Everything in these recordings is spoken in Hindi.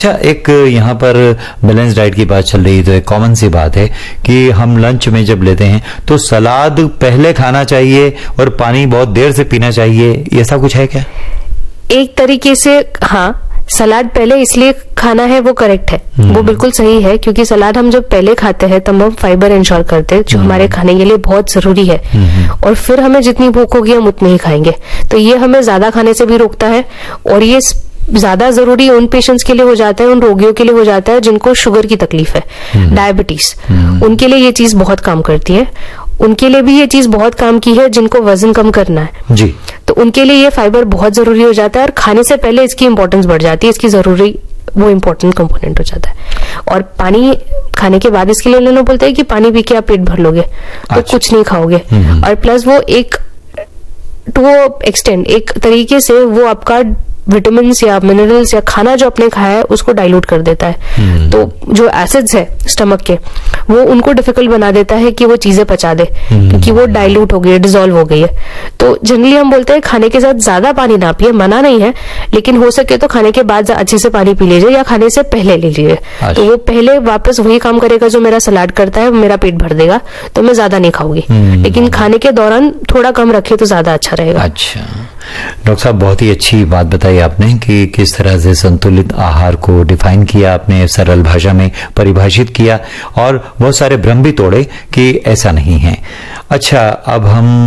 अच्छा, एक यहाँ पर बैलेंस डाइट की बात चल रही है तो एक कॉमन सी बात है कि हम लंच में जब लेते हैं तो सलाद पहले खाना चाहिए और पानी बहुत देर से पीना चाहिए, ऐसा कुछ है क्या? एक तरीके से हाँ, सलाद पहले इसलिए खाना है वो करेक्ट है, वो बिल्कुल सही है, क्योंकि सलाद हम जब पहले खाते हैं तब हम फाइबर इंश्योर करते हैं जो हमारे खाने के लिए बहुत जरूरी है, और फिर हमें जितनी भूख होगी हम उतनी ही खाएंगे। तो ये हमें ज्यादा खाने से भी रोकता है, और ये ज्यादा जरूरी उन पेशेंट्स के लिए हो जाता है, उन रोगियों के लिए हो जाता है जिनको शुगर की तकलीफ है, डायबिटीज, उनके लिए ये चीज बहुत काम करती है। उनके लिए भी ये चीज बहुत काम की है जिनको वजन कम करना है जी, तो उनके लिए ये फाइबर बहुत जरूरी हो जाता है, और खाने से पहले इसकी इंपॉर्टेंस बढ़ जाती है, इसकी जरूरी वो इम्पोर्टेंट कंपोनेंट हो जाता है। और पानी खाने के बाद इसके लिए लेना बोलते हैं कि पानी पी के आप पेट भर लोगे तो कुछ नहीं खाओगे, और प्लस वो एक टू एक्सटेंड एक तरीके से वो आपका विटामिन या मिनरल्स या खाना जो आपने खाया है उसको डाइल्यूट कर देता है। तो जो एसिड्स है स्टमक के वो उनको डिफिकल्ट बना देता है कि वो चीजें पचा दे, क्योंकि वो डाइल्यूट हो गई है, डिसॉल्व हो गई है। तो जनरली हम बोलते हैं खाने के साथ ज्यादा पानी ना पिए, मना नहीं है, लेकिन हो सके तो खाने के बाद अच्छे से पानी पी लीजिए या खाने से पहले ले लीजिए। तो वो पहले वापस वही काम करेगा जो मेरा सलाद करता है, मेरा पेट भर देगा तो मैं ज्यादा नहीं खाऊंगी, लेकिन खाने के दौरान थोड़ा कम रखे तो ज्यादा अच्छा रहेगा। अच्छा डॉक्टर साहब, बहुत ही अच्छी बात बताई आपने कि किस तरह से संतुलित आहार को डिफाइन किया आपने, सरल भाषा में परिभाषित किया और बहुत सारे भ्रम भी तोड़े कि ऐसा नहीं है। अच्छा, अब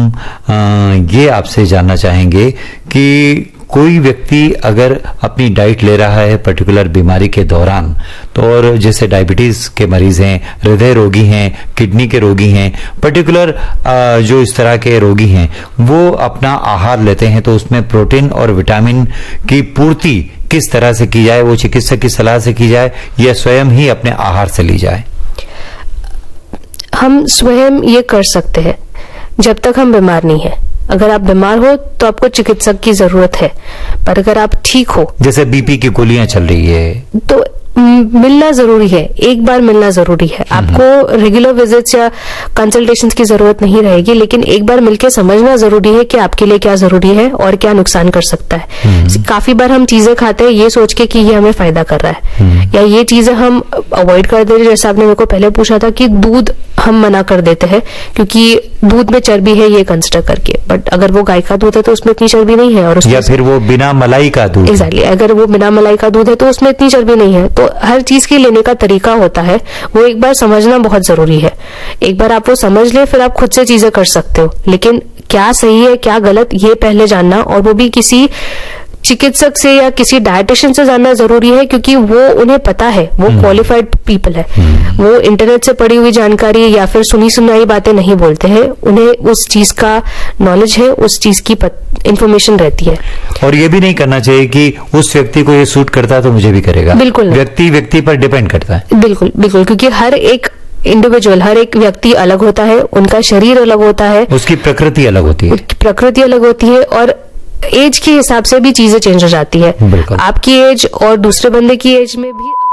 हम ये आपसे जानना चाहेंगे कि कोई व्यक्ति अगर अपनी डाइट ले रहा है पर्टिकुलर बीमारी के दौरान, तो और जैसे डायबिटीज के मरीज हैं, हृदय रोगी हैं, किडनी के रोगी हैं, पर्टिकुलर जो इस तरह के रोगी हैं, वो अपना आहार लेते हैं तो उसमें प्रोटीन और विटामिन की पूर्ति किस तरह से की जाए, वो चिकित्सक की सलाह से की जाए या स्वयं ही अपने आहार से ली जाए? हम स्वयं ये कर सकते हैं जब तक हम बीमार नहीं है। अगर आप बीमार हो तो आपको चिकित्सक की जरूरत है, पर अगर आप ठीक हो, जैसे बीपी की गोलियां चल रही है, तो मिलना जरूरी है, एक बार मिलना जरूरी है। आपको रेगुलर विजिट्स या कंसल्टेशंस की जरूरत नहीं रहेगी, लेकिन एक बार मिलके समझना जरूरी है कि आपके लिए क्या जरूरी है और क्या नुकसान कर सकता है। काफी बार हम चीजें खाते हैं ये सोच के कि ये हमें फायदा कर रहा है, या ये चीजें हम अवॉइड कर दे रहे। जैसे आपने मेरे को पहले पूछा था कि दूध हम मना कर देते हैं क्योंकि दूध में चर्बी है ये कंसिडर करके, बट अगर वो गाय का दूध है तो उसमें इतनी चर्बी नहीं है, और या फिर वो बिना मलाई का दूध, एग्जैक्टली, अगर वो बिना मलाई का दूध है तो उसमें इतनी चर्बी नहीं है। तो हर चीज के लेने का तरीका होता है, वो एक बार समझना बहुत जरूरी है। एक बार आप वो समझ ले फिर आप खुद से चीजें कर सकते हो, लेकिन क्या सही है क्या गलत ये पहले जानना, और वो भी किसी चिकित्सक से या किसी डायटिशियन से जानना जरूरी है, क्योंकि वो उन्हें पता है, वो क्वालिफाइड पीपल है, वो इंटरनेट से पढ़ी हुई जानकारी या फिर सुनी सुनाई बातें नहीं बोलते हैं, उन्हें उस चीज का नॉलेज है, उस चीज की इंफॉर्मेशन रहती है। और ये भी नहीं करना चाहिए कि उस व्यक्ति को ये सूट करता है तो मुझे भी करेगा, बिल्कुल, व्यक्ति पर डिपेंड करता है। बिल्कुल बिल्कुल, क्योंकि हर एक इंडिविजुअल, हर एक व्यक्ति अलग होता है, उनका शरीर अलग होता है, उसकी प्रकृति अलग होती है, और एज के हिसाब से भी चीजें चेंज हो जाती है। आपकी एज और दूसरे बंदे की एज में भी